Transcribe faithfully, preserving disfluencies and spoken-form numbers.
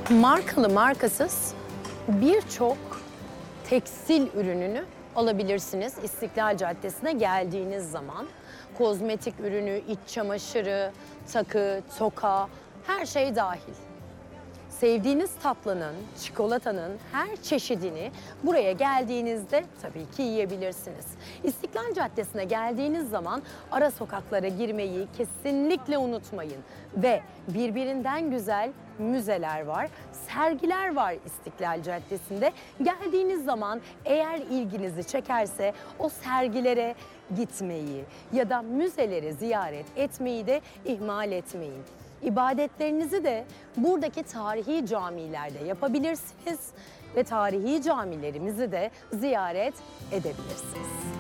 Markalı markasız birçok tekstil ürününü alabilirsiniz İstiklal Caddesi'ne geldiğiniz zaman. Kozmetik ürünü, iç çamaşırı, takı, toka, her şey dahil. Sevdiğiniz tatlının, çikolatanın her çeşidini buraya geldiğinizde tabii ki yiyebilirsiniz. İstiklal Caddesi'ne geldiğiniz zaman ara sokaklara girmeyi kesinlikle unutmayın. Ve birbirinden güzel müzeler var, sergiler var İstiklal Caddesi'nde. Geldiğiniz zaman eğer ilginizi çekerse o sergilere gitmeyi ya da müzeleri ziyaret etmeyi de ihmal etmeyin. İbadetlerinizi de buradaki tarihi camilerde yapabilirsiniz ve tarihi camilerimizi de ziyaret edebilirsiniz.